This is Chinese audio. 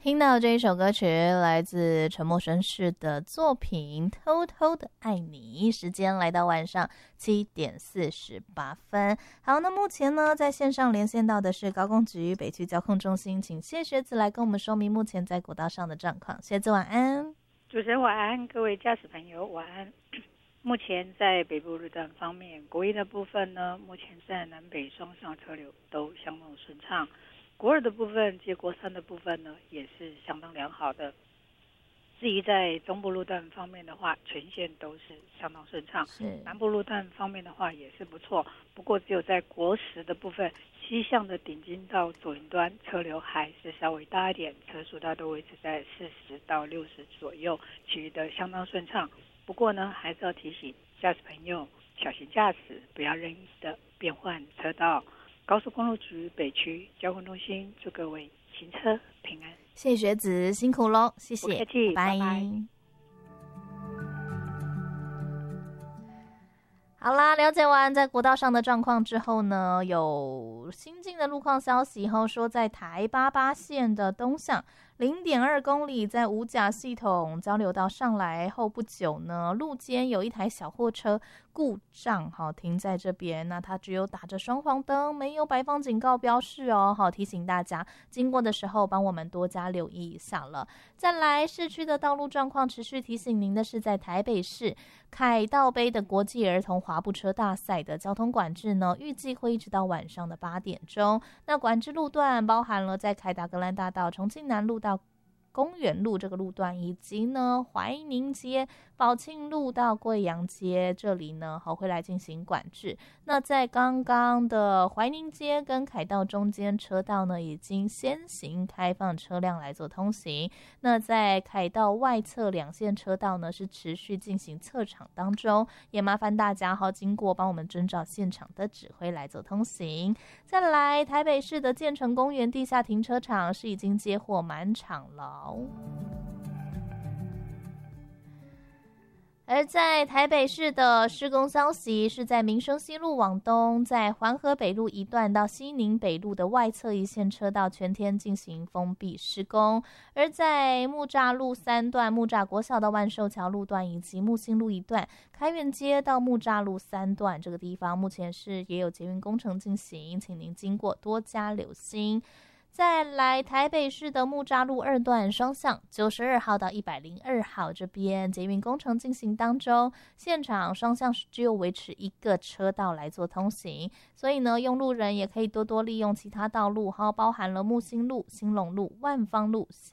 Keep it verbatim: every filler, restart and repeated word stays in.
听到这一首歌曲来自沉默绅士的作品《偷偷的爱你》，时间来到晚上七点四十八分。好，那目前呢在线上连线到的是高工局北区交通中心，请谢学子来跟我们说明目前在国道上的状况。学子晚安。 主持人晚安，各位驾驶朋友晚安。目前在北部路段方面，国一的部分呢，目前在南北双向车流都相当顺畅。国二的部分接国三的部分呢，也是相当良好的。至于在中部路段方面的话，全线都是相当顺畅。南部路段方面的话也是不错，不过只有在国十的部分，西向的顶金到左营端车流还是稍微大一点，车速大都维持在四十到六十左右，其余的相当顺畅。不过呢，还是要提醒驾驶朋友小心驾驶，不要任意的变换车道。高速公路局北区交通中心祝各位行车平安。 谢谢学子，辛苦咯，谢谢， 不客气， 拜拜。 拜拜。 好啦，了解完在国道上的状况之后呢，有新进的路况消息后说，在台八八线的东向零点二公里，在五甲系统交流道上来后不久呢，路肩有一台小货车故障，好停在这边，那它只有打着双黄灯，没有摆放警告标示哦，好提醒大家经过的时候帮我们多加留意一下了。再来，市区的道路状况持续提醒您的是，在台北市凯道杯的国际儿童滑步车大赛的交通管制呢，预计会一直到晚上的八点钟。那管制路段包含了在凯达格兰大道、重庆南路到公园路这个路段，以及呢怀宁街、宝庆路到贵阳街这里呢，好会来进行管制。那在刚刚的怀宁街跟凯道中间车道呢，已经先行开放车辆来做通行。那在凯道外侧两线车道呢，是持续进行测场当中，也麻烦大家好经过帮我们遵照现场的指挥来做通行。再来，台北市的建成公园地下停车场是已经接获满场了。而在台北市的施工消息是在民生西路往东，在环河北路一段到西宁北路的外侧一线车道全天进行封闭施工，而在木栅路三段木栅国小到万寿桥路段以及木星路一段开源街到木栅路三段这个地方，目前是也有捷运工程进行，请您经过多加留心。再来，台北市的木栅路二段双向九十二号到一百零二号这边捷运工程进行当中，现场双向只有维持一个车道来做通行，所以呢，用路人也可以多多利用其他道路，包含了木星路、兴隆路、万芳路、